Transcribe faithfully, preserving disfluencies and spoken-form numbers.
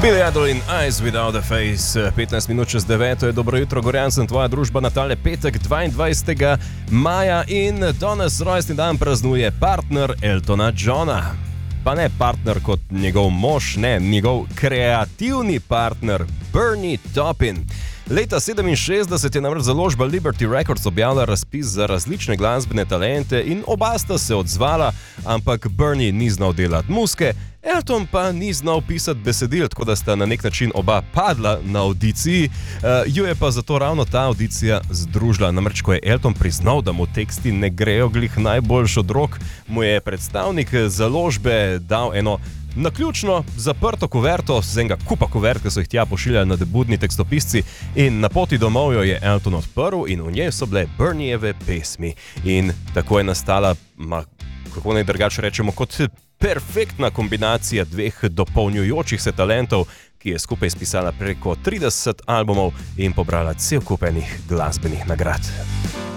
Billy Idol in Eyes Without a Face, petnajst minut čez deveto je dobro jutro, Gorjan sem tvoja družba, Natale, petek dvaindvajsetega maja in danes rojstni dan praznuje partner Eltona Johna. Pa ne partner kot njegov mož, ne, njegov kreativni partner Bernie Taupin. Leta sedeminšestdeset je namreč založba Liberty Records objavila razpis za različne glasbene talente in oba sta se odzvala, ampak Bernie ni znal delati muzike, Elton pa ni znal pisati besedil, tako da sta na nek način oba padla na audiciji, uh, ju je pa zato ravno ta audicija združila. Namreč, ko je Elton priznal, da mu teksti ne grejo glih najboljš od rok, mu je predstavnik založbe dal eno naključno zaprto kuverto z enega kupa kuvert, ki so jih tja pošiljali na debudni tekstopisci, in na poti domov jo je Elton odprl in v njej so bile Berniejeve pesmi. In tako je nastala, ma, kako naj drugače rečemo, kot perfektna kombinacija dveh dopolnjujočih se talentov, ki je skupaj spisala preko trideset albumov in pobrala cel kup enih glasbenih nagrad.